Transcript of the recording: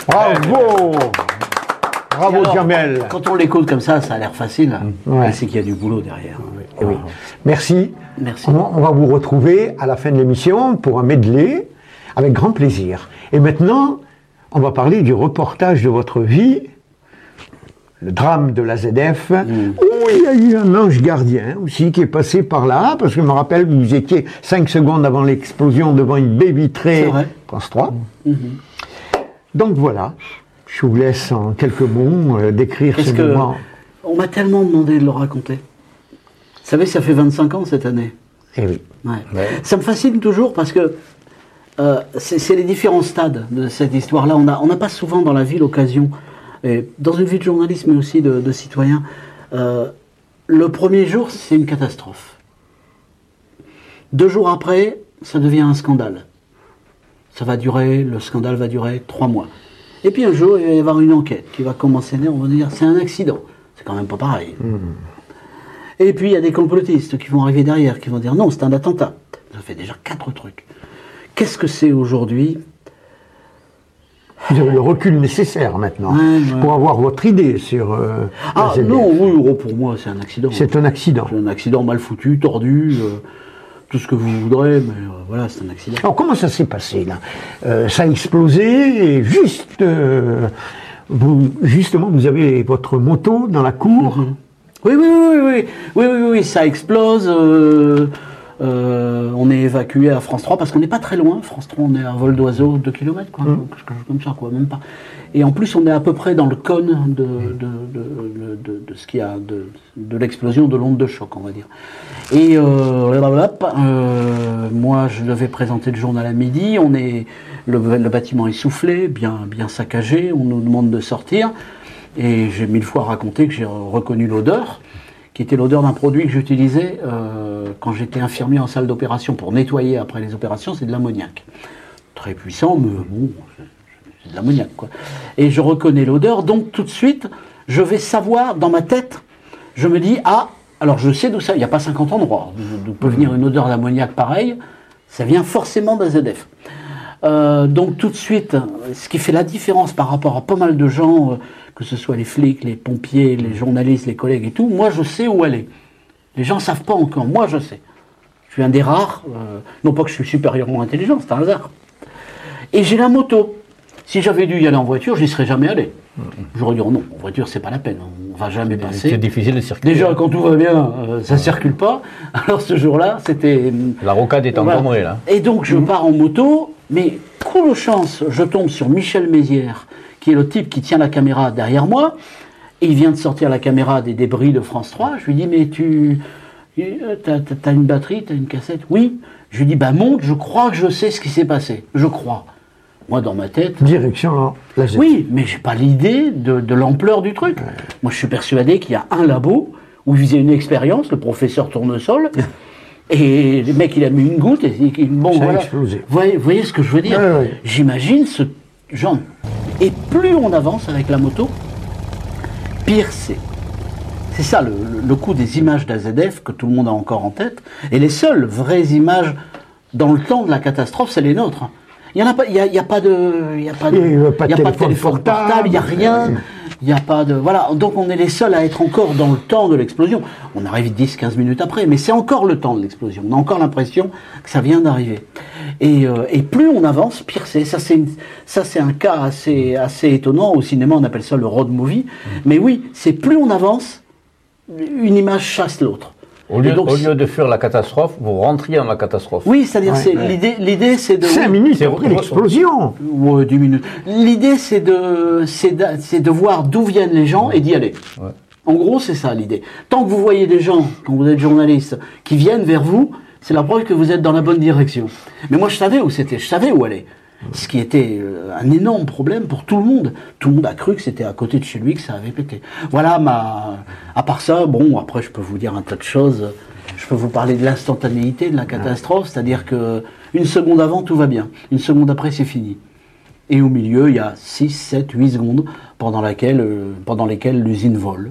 Bravo. Bravo alors, Jamel. Quand on l'écoute comme ça a l'air facile. Ouais. C'est qu'il y a du boulot derrière. Oui. Merci. Merci. On va vous retrouver à la fin de l'émission pour un medley, avec grand plaisir. Et maintenant, on va parler du reportage de votre vie, le drame de la ZF, où il y a eu un ange gardien aussi qui est passé par là, parce que je me rappelle, vous étiez 5 secondes avant l'explosion devant une baie vitrée France 3. Donc voilà, je vous laisse en quelques mots décrire ce moment. On m'a tellement demandé de le raconter. Vous savez, ça fait 25 ans cette année. Eh oui. Ouais. Ça me fascine toujours parce que c'est les différents stades de cette histoire-là. On n'a pas souvent dans la vie l'occasion, dans une vie de journaliste mais aussi de citoyen, le premier jour c'est une catastrophe. 2 jours après, ça devient un scandale. Le scandale va durer 3 mois. Et puis un jour, il va y avoir une enquête qui va commencer, on va dire c'est un accident. C'est quand même pas pareil. Et puis il y a des complotistes qui vont arriver derrière, qui vont dire non, c'est un attentat. Ça fait déjà 4 trucs. Qu'est-ce que c'est aujourd'hui? Vous avez le recul nécessaire maintenant pour avoir votre idée sur la ZF. Non, oui, pour moi c'est un accident. C'est un accident. C'est un accident mal foutu, tordu, tout ce que vous voudrez, mais voilà, c'est un accident. Alors comment ça s'est passé là? Ça a explosé et justement vous avez votre moto dans la cour. Oui, ça explose. On est évacué à France 3 parce qu'on n'est pas très loin. France 3, on est à vol d'oiseau 2 km, quoi, quelque chose comme ça, quoi, même pas. Et en plus, on est à peu près dans le cône de ce qu'il y a de l'explosion de l'onde de choc, on va dire. Et moi, je devais présenter le journal à midi. Le bâtiment est soufflé, bien saccagé. On nous demande de sortir. Et j'ai 1000 fois raconté que j'ai reconnu l'odeur, qui était l'odeur d'un produit que j'utilisais quand j'étais infirmier en salle d'opération pour nettoyer après les opérations, c'est de l'ammoniac. Très puissant, mais bon, c'est de l'ammoniac, quoi. Et je reconnais l'odeur, donc tout de suite, je vais savoir, dans ma tête, je me dis, alors je sais d'où ça, il n'y a pas 50 endroits d'où peut venir une odeur d'ammoniac pareille, ça vient forcément de la ZF. Donc tout de suite, ce qui fait la différence par rapport à pas mal de gens, que ce soit les flics, les pompiers, les journalistes, les collègues et tout, moi je sais où elle est. Les gens ne savent pas encore, moi je sais. Je suis un des rares, non pas que je suis supérieurement intelligent, c'est un hasard. Et j'ai la moto. Si j'avais dû y aller en voiture, j'y serais jamais allé. J'aurais dit non, en voiture c'est pas la peine, on va jamais passer. C'est difficile de circuler. Déjà quand tout va bien, ça circule pas. Alors ce jour-là, c'était... La rocade est encombrée là. Et donc je pars en moto, mais coup de chance, je tombe sur Michel Mézières, qui est le type qui tient la caméra derrière moi, et il vient de sortir la caméra des débris de France 3. Je lui dis, mais t'as une batterie, t'as une cassette? Oui. Je lui dis, monte, je crois que je sais ce qui s'est passé. Je crois. Moi, dans ma tête... Direction la ZF. Oui, mais j'ai pas l'idée de l'ampleur du truc. Moi, je suis persuadé qu'il y a un labo où il faisait une expérience, le professeur Tournesol, et le mec, il a mis une goutte, et bon, ça a voilà. explosé. Vous voyez ce que je veux dire? J'imagine ce genre. Et plus on avance avec la moto, pire c'est. C'est ça le coup des images d'AZF que tout le monde a encore en tête. Et les seules vraies images dans le temps de la catastrophe, c'est les nôtres. Il n'y a pas, il y a pas de téléphone portable, il n'y a rien. Il n'y a pas de... Voilà, donc on est les seuls à être encore dans le temps de l'explosion. On arrive 10-15 minutes après, mais c'est encore le temps de l'explosion. On a encore l'impression que ça vient d'arriver. Et plus on avance, pire c'est. Ça c'est un cas assez étonnant. Au cinéma, on appelle ça le road movie. Mais oui, c'est plus on avance, une image chasse l'autre. Au lieu de fuir la catastrophe, vous rentriez dans la catastrophe. Oui, c'est-à-dire, l'idée c'est de... 5 minutes après l'explosion. Ouais, 10 minutes. L'idée c'est de voir d'où viennent les gens et d'y aller. Ouais. En gros, c'est ça l'idée. Tant que vous voyez des gens, quand vous êtes journaliste, qui viennent vers vous, c'est la preuve que vous êtes dans la bonne direction. Mais moi, je savais où c'était, je savais où aller. Ce qui était un énorme problème pour tout le monde. Tout le monde a cru que c'était à côté de chez lui que ça avait pété. Voilà, à part ça, bon, après je peux vous dire un tas de choses. Je peux vous parler de l'instantanéité de la catastrophe, c'est-à-dire que une seconde avant, tout va bien. Une seconde après, c'est fini. Et au milieu, il y a 6, 7, 8 secondes pendant lesquelles l'usine vole.